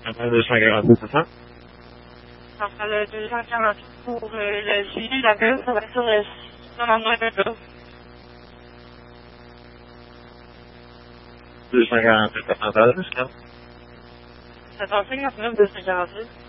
Après 248, c'est ça? Ça sera le 248 pour le suivi de la gueule, ça va être sur le 99 248, attends, jusqu'à. 759 248.